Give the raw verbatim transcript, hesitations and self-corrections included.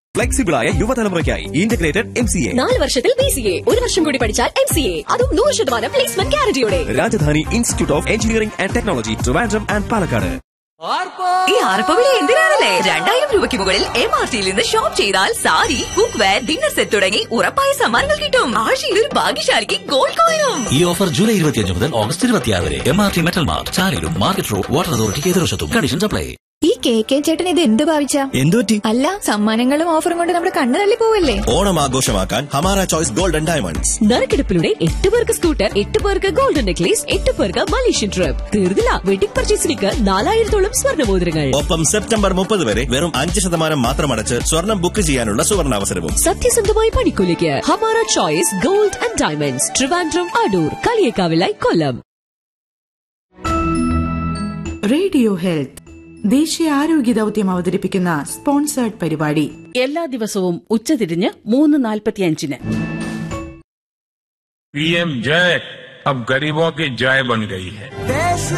ഫ്ലെക്സിബിളായ യുവതലമുറയ്ക്കായി integrated M C A നാല് വർഷത്തിൽ B C A ഒരു വർഷം കൂടി പഠിച്ചാൽ എം സി എ അതും നൂറ് ശതമാനം placement ഗ്യാരണ്ടിയോടെ. Rajdhani institute of engineering and technology, Trivandrum and Palakkad. ഈ ആർപ്പവിളി എന്തിനാണല്ലേ? രണ്ടായിരം രൂപയ്ക്ക് മുകളിൽ എം ആർ ടിയിൽ നിന്ന് ഷോപ്പ് ചെയ്താൽ sari, cook wear, dinner set തുടങ്ങി ഉറപ്പായ സമ്മാനങ്ങൾ കിട്ടും. ആഴ്ചയിൽ ഒരു ഭാഗ്യശാലിക്ക് ഗോൾഡ് കോയിനും. ഈ ഓഫർ ജൂലൈ ഇരുപത്തിയഞ്ച് മുതൽ ഓഗസ്റ്റ് ഇരുപത്തിയാറ് വരെ. M R T metal mart, ചാലിലും market road, water അതോറിറ്റിക്ക് എതിർവശത്തും. Conditions apply. ഈ കെ കെ ചേട്ടൻ ഇത് എന്ത് ഭാവിച്ച? എന്തുപറ്റി? അല്ല, സമ്മാനങ്ങളും ഓഫറും കൊണ്ട് നമ്മുടെ കണ്ണ് തള്ളി പോവല്ലേ? ഓണം ആഘോഷമാക്കാൻ ഹമാര ചോയ്സ് ഗോൾഡൻ ഡയമണ്ട്സ്. നറുക്കെടുപ്പിലൂടെ എട്ട് പേർക്ക് സ്കൂട്ടർ, എട്ട് പേർക്ക് ഗോൾഡൻ നെക്ലേസ്, എട്ട് പേർക്ക് മലേഷ്യൻ ട്രിപ്പ്. തീർന്നില്ല, വെഡിംഗ് പർച്ചേസിലേക്ക് നാലായിരത്തോളം സ്വർണ്ണമോതിരങ്ങൾ. ഒപ്പം സെപ്റ്റംബർ മുപ്പത് വരെ വെറും അഞ്ച് ശതമാനം മാത്രമടച്ച് സ്വർണം ബുക്ക് ചെയ്യാനുള്ള സുവർണാവസരവും. സത്യസന്ധമായ പണിക്കൂലിക്ക് Hamara choice gold and diamonds, Trivandrum, Adoor, കളിയേക്കാവിലായി, Kollam. Radio health ദേശീയ ആരോഗ്യ ദൌത്യം അവതരിപ്പിക്കുന്ന സ്പോൺസേർഡ് പരിപാടി എല്ലാ ദിവസവും ഉച്ചതിരിഞ്ഞ് മൂന്ന് നാൽപ്പത്തിയഞ്ചിന്. പി എം ജയ് अब गरीबों की जय बन गई है.